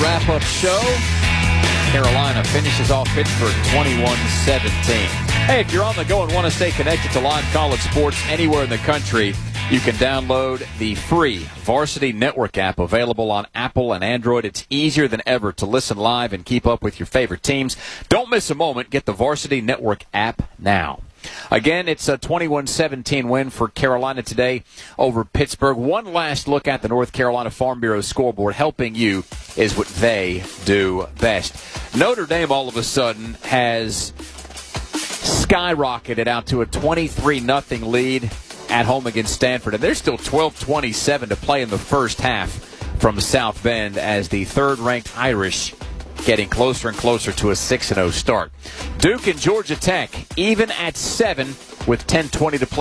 wrap-up show. Carolina finishes off Pittsburgh 21-17. Hey, if you're on the go and want to stay connected to live college sports anywhere in the country, you can download the free Varsity Network app available on Apple and Android. It's easier than ever to listen live and keep up with your favorite teams. Don't miss a moment. Get the Varsity Network app now. Again, it's a 21-17 win for Carolina today over Pittsburgh. One last look at the North Carolina Farm Bureau scoreboard. Helping you is what they do best. Notre Dame all of a sudden has skyrocketed out to a 23-0 lead at home against Stanford. And there's still 12:27 to play in the first half from South Bend as the third-ranked Irish getting closer and closer to a 6-0 start. Duke and Georgia Tech even at 7 with 10:20 to play.